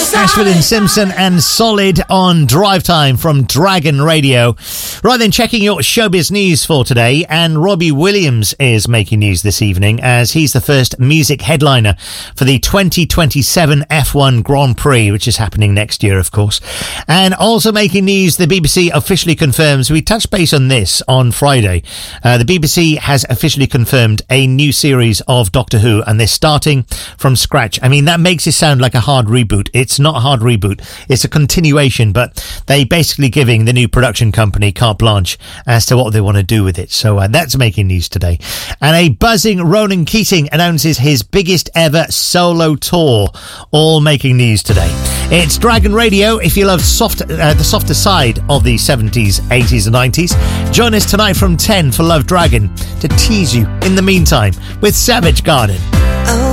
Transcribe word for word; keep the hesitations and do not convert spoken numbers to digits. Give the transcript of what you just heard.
Ashford and Simpson and Solid on Drive Time from Dragon Radio. Right then, checking your showbiz news for today, and Robbie Williams is making news this evening as he's the first music headliner for the twenty twenty-seven F one Grand Prix, which is happening next year, of course. And also making news, the B B C officially confirms, we touched base on this on Friday, uh, the B B C has officially confirmed a new series of Doctor Who, and they're starting from scratch. I mean, that makes it sound like a hard reboot. It's not a hard reboot. It's a continuation, but they basically giving the new production company carte blanche as to what they want to do with it. So uh, that's making news today. And a buzzing Ronan Keating announces his biggest ever solo tour, all making news today. It's Dragon Radio. If you love soft, uh, the softer side of the seventies, eighties and nineties, join us tonight from ten for Love Dragon to tease you in the meantime with Savage Garden.